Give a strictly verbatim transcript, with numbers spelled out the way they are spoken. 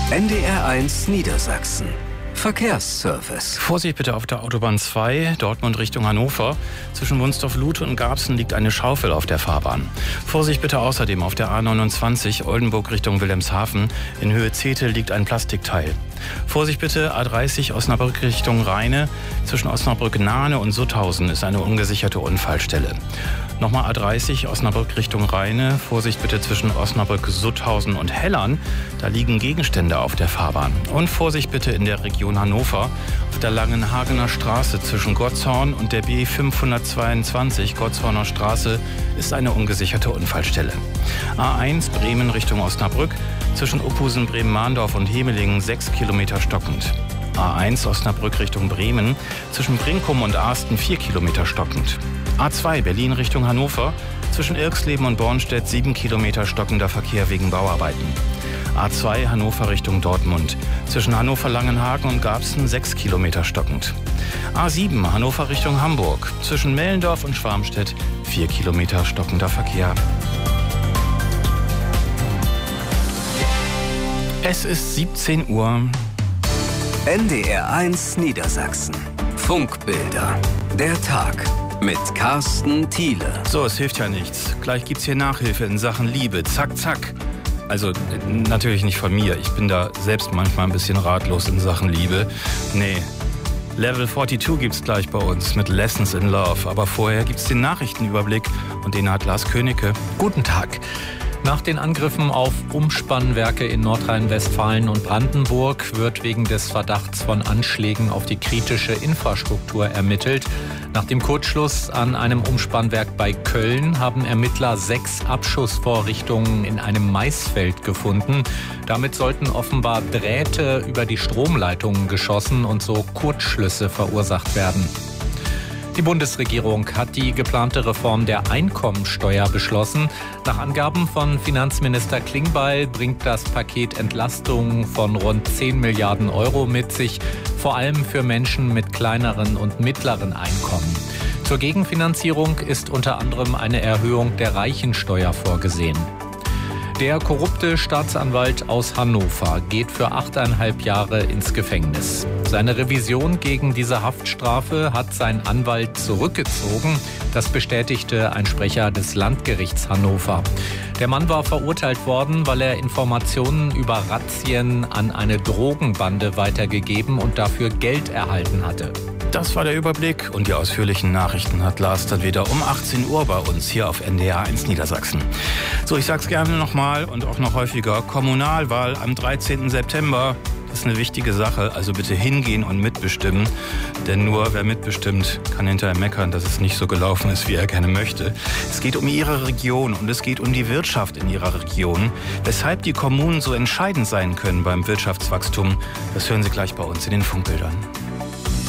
N D R eins Niedersachsen. Verkehrsservice. Vorsicht bitte auf der Autobahn zwei, Dortmund Richtung Hannover. Zwischen Wunstorf-Lute und Garbsen liegt eine Schaufel auf der Fahrbahn. Vorsicht bitte außerdem auf der A neunundzwanzig, Oldenburg Richtung Wilhelmshaven. In Höhe Zetel liegt ein Plastikteil. Vorsicht bitte, A dreißig, Osnabrück Richtung Rheine. Zwischen Osnabrück-Nahne und Sutthausen ist eine ungesicherte Unfallstelle. Nochmal A dreißig, Osnabrück Richtung Rheine. Vorsicht bitte zwischen Osnabrück, Sutthausen und Hellern. Da liegen Gegenstände auf der Fahrbahn. Und Vorsicht bitte in der Region Hannover. Auf der Langenhagener Straße zwischen Gottshorn und der B fünfhundertzweiundzwanzig, Gottshorner Straße, ist eine ungesicherte Unfallstelle. A eins, Bremen Richtung Osnabrück. Zwischen Uphusen, Bremen-Mahndorf und Hemelingen sechs Kilometer stockend. A eins, Osnabrück Richtung Bremen. Zwischen Brinkum und Arsten vier Kilometer stockend. A zwei, Berlin Richtung Hannover. Zwischen Irxleben und Bornstedt sieben Kilometer stockender Verkehr wegen Bauarbeiten. A zwei, Hannover Richtung Dortmund. Zwischen Hannover-Langenhagen und Garbsen sechs Kilometer stockend. A sieben, Hannover Richtung Hamburg. Zwischen Mellendorf und Schwarmstedt vier Kilometer stockender Verkehr. Es ist siebzehn Uhr. N D R eins Niedersachsen. Funkbilder. Der Tag mit Carsten Thiele. So, es hilft ja nichts. Gleich gibt's hier Nachhilfe in Sachen Liebe. Zack, zack. Also natürlich nicht von mir. Ich bin da selbst manchmal ein bisschen ratlos in Sachen Liebe. Nee. Level zweiundvierzig gibt's gleich bei uns mit Lessons in Love. Aber vorher gibt's den Nachrichtenüberblick und den hat Lars Königke. Guten Tag. Nach den Angriffen auf Umspannwerke in Nordrhein-Westfalen und Brandenburg wird wegen des Verdachts von Anschlägen auf die kritische Infrastruktur ermittelt. Nach dem Kurzschluss an einem Umspannwerk bei Köln haben Ermittler sechs Abschussvorrichtungen in einem Maisfeld gefunden. Damit sollten offenbar Drähte über die Stromleitungen geschossen und so Kurzschlüsse verursacht werden. Die Bundesregierung hat die geplante Reform der Einkommensteuer beschlossen. Nach Angaben von Finanzminister Klingbeil bringt das Paket Entlastungen von rund zehn Milliarden Euro mit sich, vor allem für Menschen mit kleineren und mittleren Einkommen. Zur Gegenfinanzierung ist unter anderem eine Erhöhung der Reichensteuer vorgesehen. Der korrupte Staatsanwalt aus Hannover geht für achteinhalb Jahre ins Gefängnis. Seine Revision gegen diese Haftstrafe hat sein Anwalt zurückgezogen. Das bestätigte ein Sprecher des Landgerichts Hannover. Der Mann war verurteilt worden, weil er Informationen über Razzien an eine Drogenbande weitergegeben und dafür Geld erhalten hatte. Das war der Überblick und die ausführlichen Nachrichten hat Lars dann wieder um achtzehn Uhr bei uns hier auf N D R eins Niedersachsen. So, ich sag's gerne nochmal und auch noch häufiger. Kommunalwahl am dreizehnten September. Das ist eine wichtige Sache, also bitte hingehen und mitbestimmen. Denn nur wer mitbestimmt, kann hinterher meckern, dass es nicht so gelaufen ist, wie er gerne möchte. Es geht um Ihre Region und es geht um die Wirtschaft in Ihrer Region. Weshalb die Kommunen so entscheidend sein können beim Wirtschaftswachstum, das hören Sie gleich bei uns in den Funkbildern.